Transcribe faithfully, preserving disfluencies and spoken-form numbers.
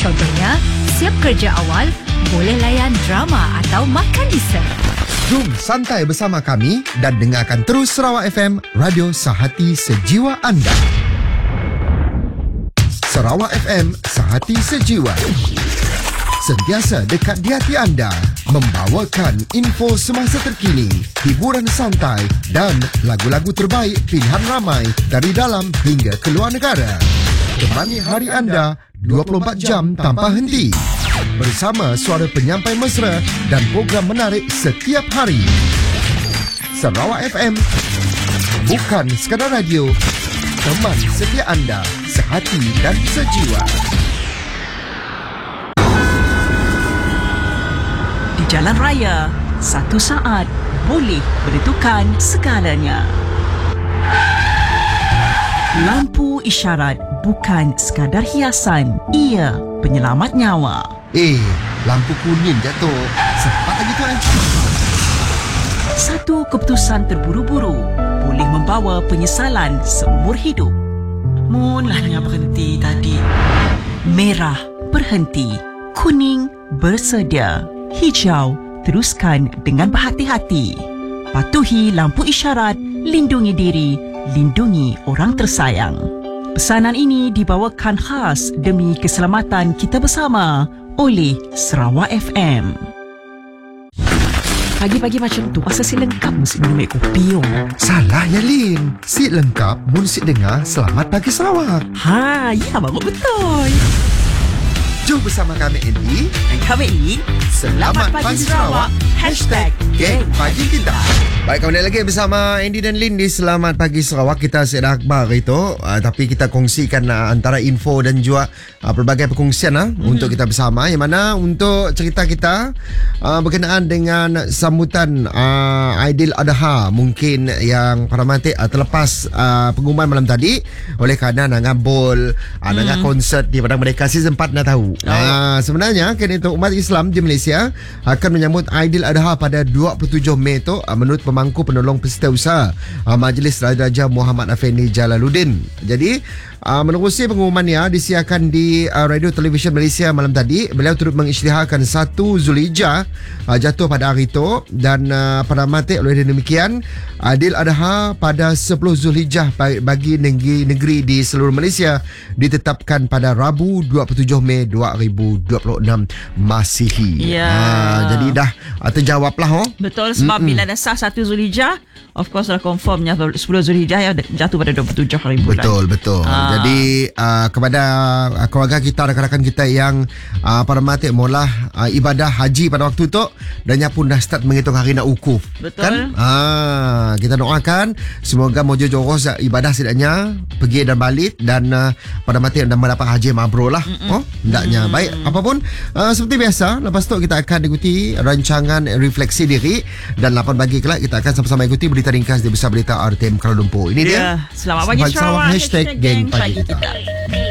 Contohnya, siap kerja awal, boleh layan drama atau makan dessert. Jom santai bersama kami dan dengarkan terus Sarawak F M, radio sehati sejiwa anda. Sarawak F M, sehati sejiwa. Sentiasa dekat di hati anda, membawakan info semasa terkini, hiburan santai dan lagu-lagu terbaik pilihan ramai dari dalam hingga keluar negara. Temani hari anda dua puluh empat jam tanpa henti. Bersama suara penyampai mesra dan program menarik setiap hari. Sarawak F M, bukan sekadar radio, teman setia anda, sehati dan sejiwa. Di jalan raya, satu saat boleh menentukan segalanya. Lampu isyarat bukan sekadar hiasan, ia penyelamat nyawa. Eh, lampu kuning jatuh. Sempat lagi tu eh. Satu keputusan terburu-buru boleh membawa penyesalan seumur hidup. Munlah yang berhenti tadi. Merah berhenti, kuning bersedia, hijau teruskan dengan berhati-hati. Patuhi lampu isyarat, lindungi diri, lindungi orang tersayang. Pesanan ini dibawakan khas demi keselamatan kita bersama oleh Sarawak F M. Pagi-pagi macam tu, pasal si lengkap mesti minum air kopi. Oh. Salahnya Lin. Si lengkap mun si dengar Selamat Pagi Sarawak. Ha, ya bagus betul. Jom bersama kami Andy Dan kami ini Selamat, Selamat Pagi, Pagi Sarawak, Hashtag Geng Pagi Kita. Baik, kembali lagi bersama Andy dan Lin di Selamat Pagi Sarawak. Kita sedang akhbar itu uh, tapi kita kongsikan uh, antara info dan juga uh, pelbagai perkongsian uh, mm-hmm. untuk kita bersama. Yang mana untuk cerita kita uh, berkenaan dengan sambutan uh, Aidiladha mungkin yang para mati uh, terlepas uh, pengumuman malam tadi. Oleh kerana Nanga Bowl uh, Nanga mm. konsert di Padang Merdeka season empat dah tahu. Oh. Uh, sebenarnya kan itu umat Islam di Malaysia akan menyambut Aidiladha pada dua puluh tujuh Mei itu uh, menurut pemangku penolong Setiausaha uh, Majlis Raja Muhammad Afendi Jalaluddin. Jadi uh, menerusi pengumumannya disiarkan di uh, Radio Television Malaysia malam tadi. Beliau turut mengisytiharkan satu Zulhijjah uh, jatuh pada hari itu dan uh, pada mati oleh demikian Aidiladha pada sepuluh Zulhijjah bagi negeri, negeri di seluruh Malaysia ditetapkan pada Rabu dua puluh tujuh Mei dua ribu dua puluh enam Masihi. Ya. Uh, jadi dah uh, terjawab lah. Oh. Betul, sebab Mm-mm. bila dah sah satu Zulhijjah, of course dah confirmnya sepuluh Zulhijjah ya jatuh pada dua puluh tujuh hari bulan. Betul, betul. Ah. Jadi uh, kepada uh, keluarga kita, rakan-rakan kita yang uh, pada mati mula uh, ibadah haji pada waktu tu dan nya pun dah start menghitung hari nak wukuf. Betul. Kan? Ah, kita doakan semoga mojo joros ibadah setidaknya pergi dan balik dan uh, pada mati anda mendapat haji mabrur lah. Mm-mm. Oh, hendaknya. Mm. Baik, apapun uh, seperti biasa, lepas tu kita akan ikuti rancangan refleksi diri dan lapan pagi kelak kita akan sama-sama ikuti berita ringkas di Besar Berita R T M Kuala Lumpur. Ini yeah. dia. Selamat Pagi Sarawak. Hashtag Geng Pagi Kita.